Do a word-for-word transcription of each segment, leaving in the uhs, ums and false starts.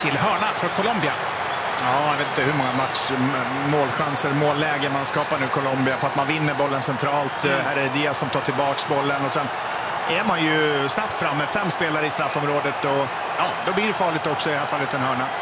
till hörna för Colombia. Ja, jag vet inte hur många match, målchanser, mållägen man skapar nu Colombia på att man vinner bollen centralt. Mm. Här är det Diaz som tar tillbaks bollen och sen är man ju snabbt fram med fem spelare i straffområdet och ja, då blir det farligt också i det här fallet en hörna.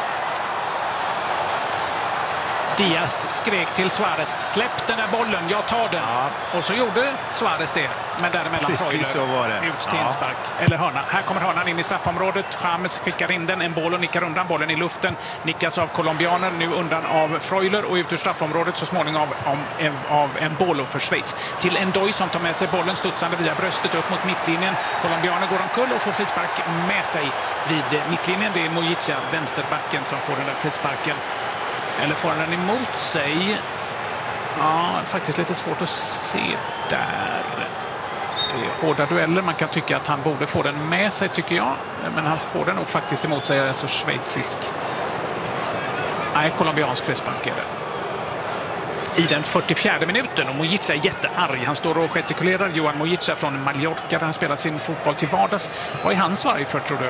Diaz skrek till Suarez, släpp den här bollen, jag tar den. Ja. Och så gjorde Suarez det, men däremellan Freuler ut till ja. inspark. Eller hörna. Här kommer hörnan in i straffområdet. James skickar in den, en boll och nickar undan bollen i luften. Nickas av colombianer, nu undan av Freuler och ut ur straffområdet så småningom av, av, av en boll för Schweiz. Till Ndoye som tar med sig bollen studsande via bröstet upp mot mittlinjen. Colombianer går omkull och får frispark med sig vid mittlinjen. Det är Mojica, vänsterbacken, som får den där frisparken. Eller får han den emot sig? Ja, faktiskt lite svårt att se där. Det är hårda dueller. Man kan tycka att han borde få den med sig, tycker jag. Men han får den nog faktiskt emot sig. Alltså schweizisk. Nej, colombiansk frispark är det. I den fyrtiofjärde minuten och Mojica är jättearg. Han står och gestikulerar. Johan Mojica från Mallorca där han spelar sin fotboll till vardags. Vad är hans varg för, tror du?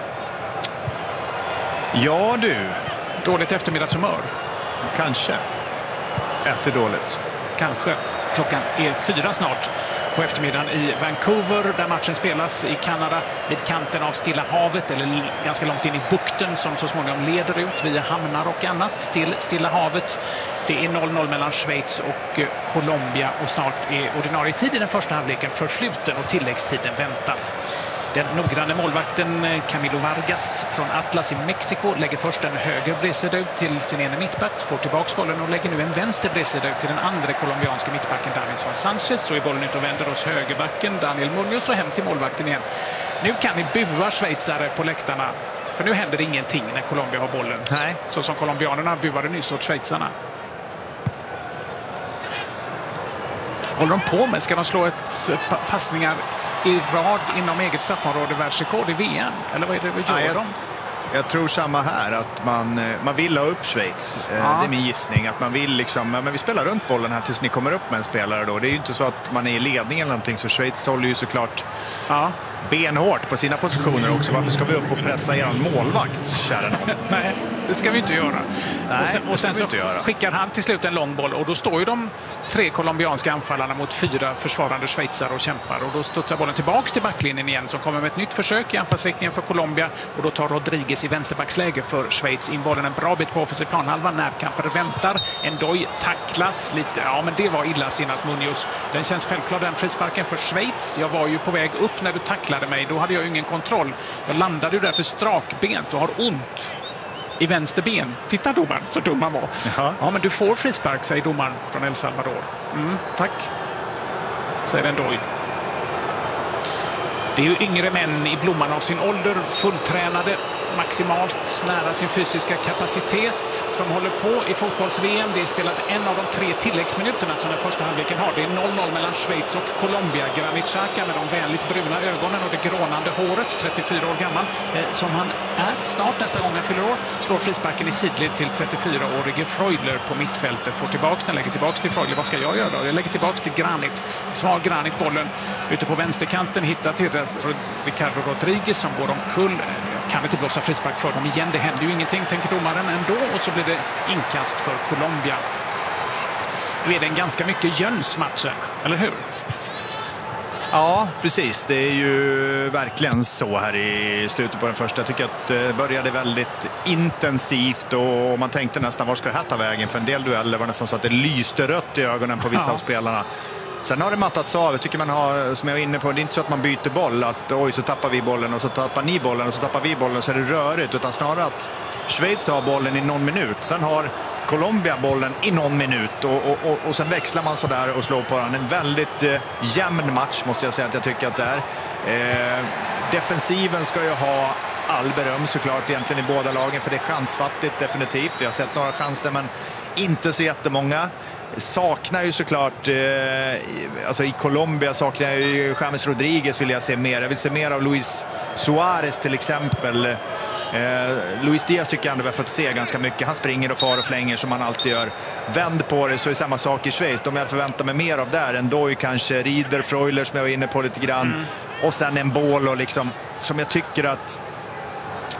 Ja, du. Dåligt eftermiddagshumör. Kanske. Äter dåligt. Kanske. Klockan är fyra snart på eftermiddagen i Vancouver där matchen spelas i Kanada vid kanten av Stilla havet eller ganska långt in i bukten som så småningom leder ut via hamnar och annat till Stilla havet. Det är noll noll mellan Schweiz och Colombia och snart är ordinarie tid i den första halvleken förfluten och tilläggstiden väntar. Den noggranne målvakten Camilo Vargas från Atlas i Mexiko lägger först en höger bredsida till sin ene mittback, får tillbaka bollen och lägger nu en vänster bredsida till den andra colombianska mittbacken Davinson Sanchez. Så är bollen ut och vänder hos högerbacken Daniel Munoz och hem till målvakten igen. Nu kan ni bua schweizare på läktarna, för nu händer ingenting när Colombia har bollen. Nej. Så som colombianerna buade nyss åt schweizarna. Håller de på med? Ska de slå ett passningar i rad inom eget straffområde, världsrekord i V M? Eller vad är det vi gör? Ja, jag, jag tror samma här, att man, man vill ha upp Schweiz. Ja. Det är min gissning, att man vill liksom, men vi spelar runt bollen här tills ni kommer upp med en spelare då. Det är ju inte så att man är i ledning eller någonting, så Schweiz håller ju såklart ja. benhårt på sina positioner också. Varför ska vi upp och pressa er målvakt, kära någon? Nej, det ska vi inte göra. Nej, och sen, och sen så göra. skickar han till slut en lång boll och då står ju de tre colombianska anfallarna mot fyra försvarande schweizare och kämpar. Och då studsar bollen tillbaks till backlinjen igen som kommer med ett nytt försök i anfallsriktningen för Colombia. Och då tar Rodriguez i vänsterbacksläge för Schweiz in bollen en bra bit på offensiv planhalva. Närkamper väntar. Ndoye tacklas lite. Ja, men det var illasinnat Munoz. Den känns självklart, den frisparken för Schweiz. Jag var ju på väg upp när du tacklade mig. Då hade jag ingen kontroll. Jag landade ju därför strakbent och har ont i vänster ben. Titta domaren, så dum han var. Jaha. Ja, men du får frispark, säger domaren från El Salvador. Mm, tack. Säger Ndoye. Det är ju yngre män i blomman av sin ålder, fulltränade, maximalt nära sin fysiska kapacitet som håller på i fotbolls-V M. Det är spelat en av de tre tilläggsminuterna som den första halvleken har. Det är noll noll mellan Schweiz och Colombia. Granit Xhaka med de vänligt bruna ögonen och det grånande håret, trettiofyra år gammal, eh, som han är snart nästa gång han fyller år, slår frisparken i sidled till trettiofyraårige Freuler på mittfältet. Får tillbaks den, lägger tillbaks till Freuler. Vad ska jag göra då? Jag lägger tillbaks till Granit. Så har Granit bollen ute på vänsterkanten, hittar till Ricardo Rodriguez som går omkull. Kan inte blåsa frispark för dem igen. Det händer ju ingenting, tänker domaren ändå. Och så blir det inkast för Colombia. Nu är det en ganska mycket jöns matchen, eller hur? Ja, precis. Det är ju verkligen så här i slutet på den första. Jag tycker att det började väldigt intensivt och man tänkte nästan, var ska det här ta vägen? För en del dueller var nästan så att det lyste rött i ögonen på vissa ja. av spelarna. Sen har det mattats av. Jag tycker man har, som jag var inne på, det är inte så att man byter boll. Att oj, så tappar vi bollen och så tappar ni bollen och så tappar vi bollen, så är det rörigt. Utan snarare att Schweiz har bollen i någon minut. Sen har Colombia bollen i någon minut. Och, och, och, och sen växlar man så där och slår på den. En väldigt eh, jämn match måste jag säga att jag tycker att det är. Eh, defensiven ska ju ha all beröm såklart egentligen i båda lagen. För det är chansfattigt definitivt. Jag har sett några chanser men inte så jättemånga. Saknar ju såklart, eh, alltså i Colombia saknar jag ju James Rodriguez, vill jag se mer. Jag vill se mer av Luis Suarez till exempel. Eh, Luis Diaz tycker jag ändå vi har fått se ganska mycket. Han springer och far och flänger som han alltid gör. Vänd på det, så är samma sak i Schweiz. De jag förväntar mig mer av där. Ndoye kanske, Rieder, Freuler som jag var inne på lite grann. Mm. Och sen en boll och liksom, som jag tycker att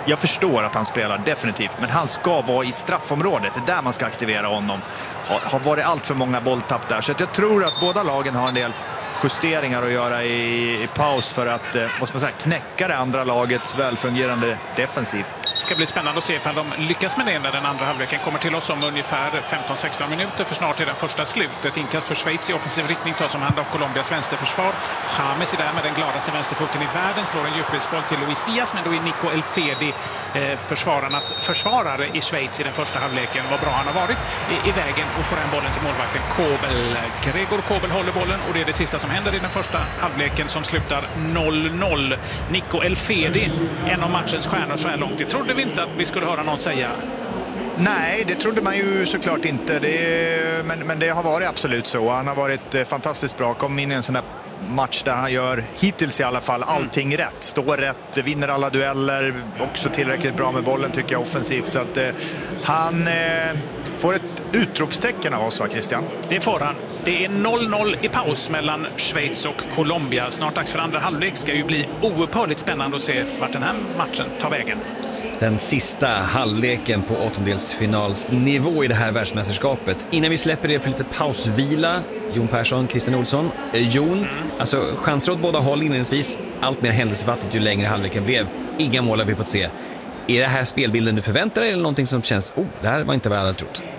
jag förstår att han spelar definitivt, men han ska vara i straffområdet. Det är där man ska aktivera honom. Har, har varit allt för många bolltapp där, så att jag tror att båda lagen har en del justeringar att göra i, i paus för att eh, måste man säga, knäcka det andra lagets välfungerande defensiv. Det ska bli spännande att se ifall de lyckas med det när den andra halvleken kommer till oss om ungefär femton sexton minuter, för snart är den första slutet. Inkast för Schweiz i offensiv riktning tas som hand av Colombias vänsterförsvar. James är där med den gladaste vänsterfoten i världen, slår en djupledsboll till Luis Diaz, men då är Nico Elfedi eh, försvararnas försvarare i Schweiz i den första halvleken. Vad bra han har varit i, i vägen och får den bollen till målvakten Kobel. Gregor Kobel håller bollen och det är det sista som händer i den första halvleken som slutar noll noll. Nico Elfedi, en av matchens stjärnor så här långt. Jag trodde vi inte att vi skulle höra någon säga. Nej, det trodde man ju såklart inte. Det, men, men det har varit absolut så. Han har varit fantastiskt bra. Kom in i en sån här match där han gör, hittills i alla fall, allting rätt. Står rätt, vinner alla dueller. Också tillräckligt bra med bollen tycker jag offensivt. Så att eh, han eh, får ett utropstecken av oss, va, Christian? Det får han. Det är noll noll i paus mellan Schweiz och Colombia. Snart dags för andra halvlek. Ska ju bli oupphörligt spännande att se vart den här matchen tar vägen. Den sista halvleken på åttondelsfinalsnivå i det här världsmästerskapet. Innan vi släpper det för lite pausvila, Jon Persson, Christian Olsson. Eh, Jon, mm. alltså chanser åt båda håll inledningsvis. Allt mer händelsefattigt ju längre halvleken blev. Inga mål har vi fått se. Är det här spelbilden du förväntar dig eller någonting som känns, oh, det här var inte vad jag hade trott?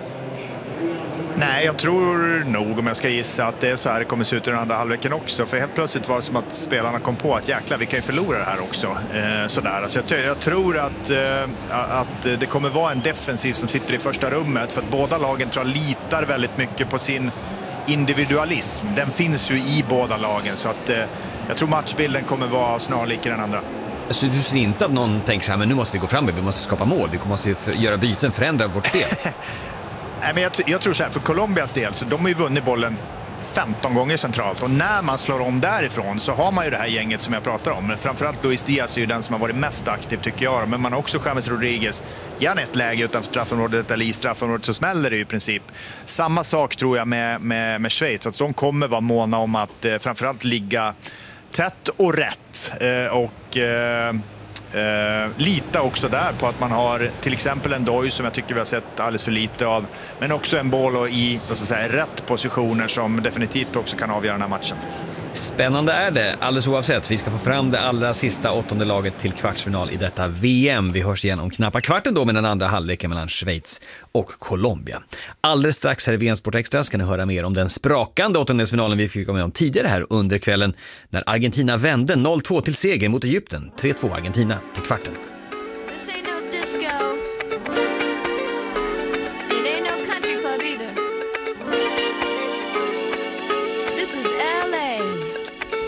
Nej, jag tror nog, om jag ska gissa, att det är så här det kommer se ut i den andra halvleken också. För helt plötsligt var det som att spelarna kom på att jäklar, vi kan ju förlora det här också. Eh, sådär. Alltså jag, jag tror att, eh, att det kommer vara en defensiv som sitter i första rummet. För att båda lagen tror jag litar väldigt mycket på sin individualism. Den finns ju i båda lagen. Så att, eh, jag tror matchbilden kommer vara snarlik i den andra. Så du ser inte att någon tänker så här, men nu måste vi gå fram, vi måste skapa mål, vi måste göra byten, förändra vårt spel? Nej, men jag, jag tror så här, för Colombias del, så de har ju vunnit bollen femton gånger centralt. Och när man slår om därifrån så har man ju det här gänget som jag pratar om. Men framförallt Luis Diaz är ju den som har varit mest aktiv tycker jag. Men man har också James Rodriguez. Gärna ett läge utanför straffområdet eller i straffområdet så smäller det ju i princip. Samma sak tror jag med, med, med Schweiz. Att de kommer vara måna om att eh, framförallt ligga tätt och rätt. Eh, och... Eh, Uh, lita också där på att man har till exempel en Doj som jag tycker vi har sett alldeles för lite av, men också en boll i, vad ska jag säga, rätt positioner som definitivt också kan avgöra den här matchen. Spännande är det, alldeles oavsett. Vi ska få fram det allra sista åttonde laget till kvartsfinal i detta V M. Vi hörs igen om knappa kvarten då med den andra halvleken mellan Schweiz och Colombia. Alldeles strax här i V M Sport Extra ska ni höra mer om den sprakande åttondelsfinalen vi fick med om tidigare här under kvällen när Argentina vände noll två till seger mot Egypten. tre två Argentina till kvarten. This ain't no disco.